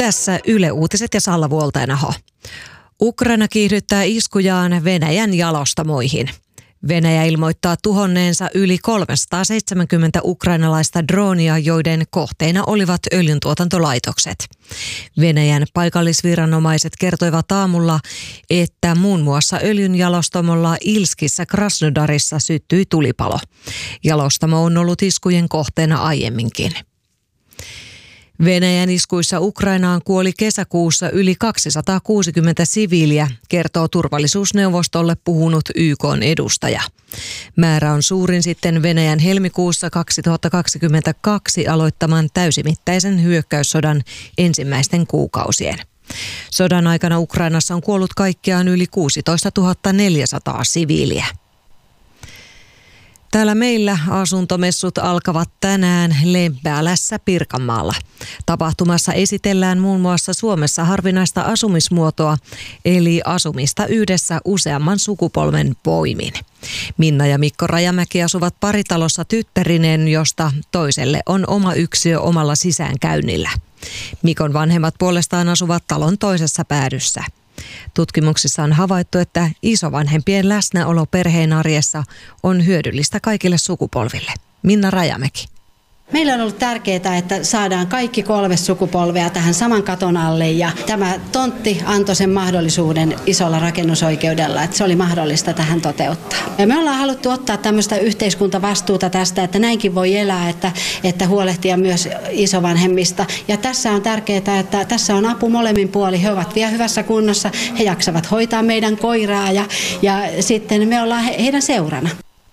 Yleässä Yle Uutiset ja Salla Vuoltainaho. Ukraina kiihdyttää iskujaan Venäjän jalostamoihin. Venäjä ilmoittaa tuhonneensa yli 370 ukrainalaista droonia, joiden kohteina olivat öljyntuotantolaitokset. Venäjän paikallisviranomaiset kertoivat aamulla, että muun muassa öljynjalostamolla Ilskissä Krasnodarissa syttyi tulipalo. Jalostamo on ollut iskujen kohteena aiemminkin. Venäjän iskuissa Ukrainaan kuoli kesäkuussa yli 260 siviiliä, kertoo turvallisuusneuvostolle puhunut YK:n edustaja. Määrä on suurin sitten Venäjän helmikuussa 2022 aloittaman täysimittaisen hyökkäyssodan ensimmäisten kuukausien. Sodan aikana Ukrainassa on kuollut kaikkiaan yli 16 400 siviiliä. Täällä meillä asuntomessut alkavat tänään Lempäälässä Pirkanmaalla. Tapahtumassa esitellään muun muassa Suomessa harvinaista asumismuotoa, eli asumista yhdessä useamman sukupolven voimin. Minna ja Mikko Rajamäki asuvat paritalossa tyttärinen, josta toiselle on oma yksiö omalla sisäänkäynnillä. Mikon vanhemmat puolestaan asuvat talon toisessa päädyssä. Tutkimuksissa on havaittu, että isovanhempien läsnäolo perheen arjessa on hyödyllistä kaikille sukupolville. Minna Rajamäki. Meillä on ollut tärkeää, että saadaan kaikki 3 sukupolvea tähän saman katon alle ja tämä tontti antoi sen mahdollisuuden isolla rakennusoikeudella, että se oli mahdollista tähän toteuttaa. Ja me ollaan haluttu ottaa tämmöistä yhteiskuntavastuuta tästä, että näinkin voi elää, että huolehtia myös isovanhemmista. Ja tässä on tärkeää, että tässä on apu molemmin puolin. He ovat vielä hyvässä kunnossa, he jaksavat hoitaa meidän koiraa ja sitten me ollaan heidän seurana.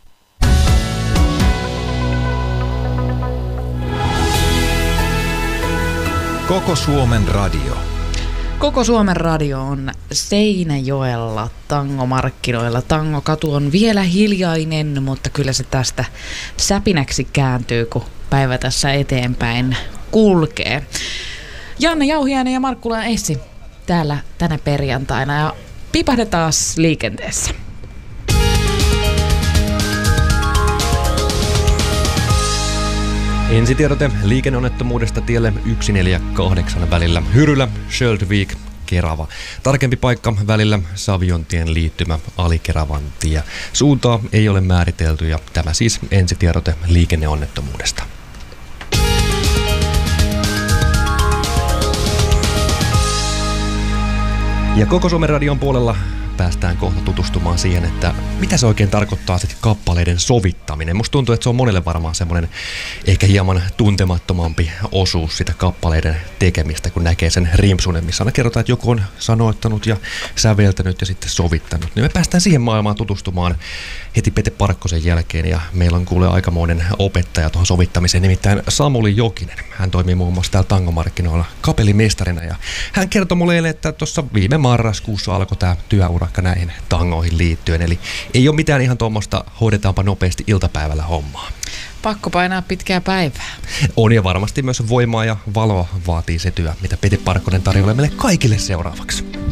Koko Suomen radio. Koko Suomen radio on Seinäjoella tangomarkkinoilla. Tangokatu on vielä hiljainen, mutta kyllä se tästä säpinäksi kääntyy, kun päivä tässä eteenpäin kulkee. Janne Jauhiainen ja Markkula Essi täällä tänä perjantaina ja pipahdetaan liikenteessä. Ensitiedote liikenneonnettomuudesta tielle 148 välillä Hyrylä, Sköldvik, Kerava. Tarkempi paikka välillä Saviontien liittymä Alikeravan tie. Suuntaa ei ole määritelty ja tämä siis ensitiedote liikenneonnettomuudesta. Ja Koko Suomen radion puolella päästään kohta tutustumaan siihen, että mitä se oikein tarkoittaa sitten kappaleiden sovittaminen. Musta tuntuu, että se on monelle varmaan semmoinen ehkä hieman tuntemattomampi osuus sitä kappaleiden tekemistä, kun näkee sen rimpsunen, missä aina kerrotaan, että joku on sanoittanut ja säveltänyt ja sitten sovittanut. Niin me päästään siihen maailmaan tutustumaan heti Pete Parkkosen jälkeen ja meillä on kuule aikamoinen opettaja tuohon sovittamiseen, nimittäin Samuli Jokinen. Hän toimii muun muassa täällä tangomarkkinoilla kapellimestarina ja hän kertoi mulle, että tuossa viime marraskuussa alkoi tämä työurakka näihin tangoihin liittyen. Eli ei ole mitään ihan tuommoista hoidetaanpa nopeasti iltapäivällä hommaa. Pakko painaa pitkää päivää. On ja varmasti myös voimaa ja valoa vaatii se työ, mitä Pete Parkkonen tarjoaa meille kaikille seuraavaksi.